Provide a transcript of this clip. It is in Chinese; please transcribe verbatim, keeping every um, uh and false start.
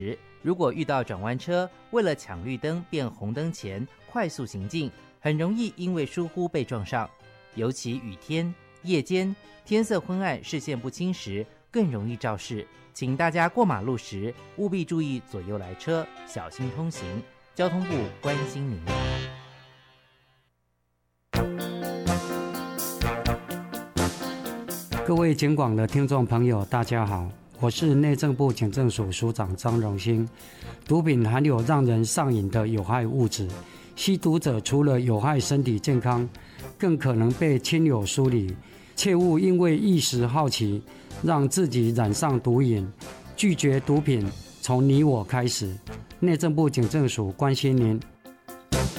如果遇到转弯车，为了抢绿灯变红灯前快速行进，很容易因为疏忽被撞上。尤其雨天、夜间天色昏暗、视线不清时，更容易肇事。请大家过马路时务必注意左右来车，小心通行。交通部关心您。 各位警广的听众朋友，大家好，我是内政部警政署署长张荣兴。毒品含有让人上瘾的有害物质，吸毒者除了有害身体健康，更可能被亲友疏离。切勿因为一时好奇，让自己染上毒瘾。拒绝毒品，从你我开始。内政部警政署关心您。